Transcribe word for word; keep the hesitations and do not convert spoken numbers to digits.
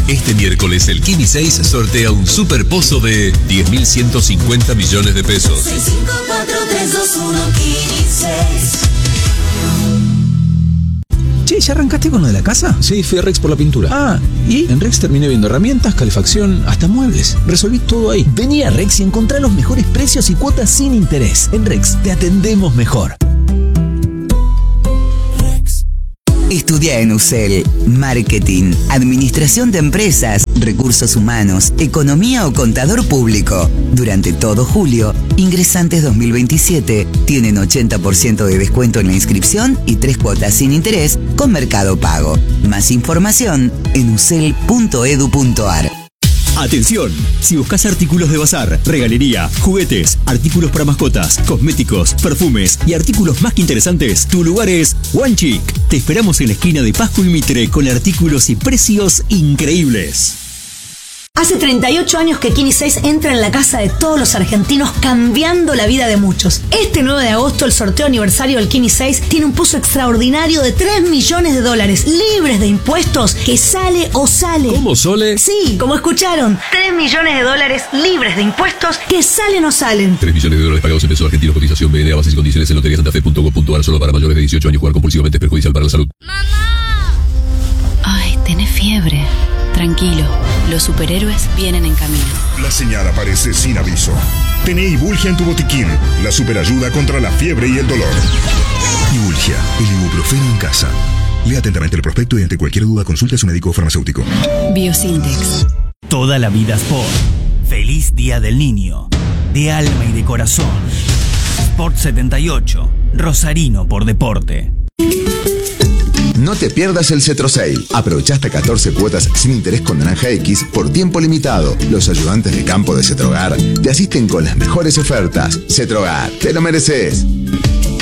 Este miércoles el Kini seis sortea un super pozo de diez mil ciento cincuenta millones de pesos. seis cinco cuatro tres dos uno Kini seis. Che, ¿ya arrancaste con lo de la casa? Sí, fui a Rex por la pintura. Ah, ¿y? En Rex terminé viendo herramientas, calefacción, hasta muebles. Resolví todo ahí. Vení a Rex y encontrá los mejores precios y cuotas sin interés. En Rex te atendemos mejor. Estudia en U C L Marketing, Administración de Empresas, Recursos Humanos, Economía o Contador Público. Durante todo julio, ingresantes dos mil veintisiete tienen ochenta por ciento de descuento en la inscripción y tres cuotas sin interés con Mercado Pago. Más información en u c l punto e d u punto a r. Atención, si buscas artículos de bazar, regalería, juguetes, artículos para mascotas, cosméticos, perfumes y artículos más que interesantes, tu lugar es One Chic. Te esperamos en la esquina de Pascu y Mitre con artículos y precios increíbles. Hace treinta y ocho años que Kini seis entra en la casa de todos los argentinos, cambiando la vida de muchos. Este nueve de agosto, el sorteo aniversario del Kini seis tiene un pozo extraordinario de tres millones de dólares, libres de impuestos, que sale o sale. ¿Cómo, Sole? Sí, como escucharon, tres millones de dólares libres de impuestos, que salen o salen. tres millones de dólares pagados en pesos argentinos, cotización B N A, bases y condiciones en lotería santa fe punto com punto a r, solo para mayores de dieciocho años. Jugar compulsivamente es perjudicial para la salud. ¡Mamá! Ay, tenés fiebre. Tranquilo, los superhéroes vienen en camino. La señal aparece sin aviso. Tené Ibulgia en tu botiquín, la superayuda contra la fiebre y el dolor. Ibulgia, el ibuprofeno en casa. Lea atentamente el prospecto y ante cualquier duda consulte a su médico o farmacéutico. Biosintex. Toda la vida Sport. Feliz Día del Niño. De alma y de corazón. Sport setenta y ocho. Rosarino por deporte. No te pierdas el Cetro Sale. Aprovecha hasta catorce cuotas sin interés con Naranja X por tiempo limitado. Los ayudantes de campo de Cetrogar te asisten con las mejores ofertas. Cetrogar, te lo mereces.